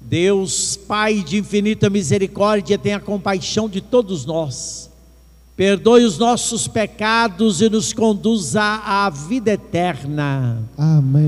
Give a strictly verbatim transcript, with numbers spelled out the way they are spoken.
Deus, Pai de infinita misericórdia, tenha compaixão de todos nós, perdoe os nossos pecados e nos conduza à vida eterna. Amém.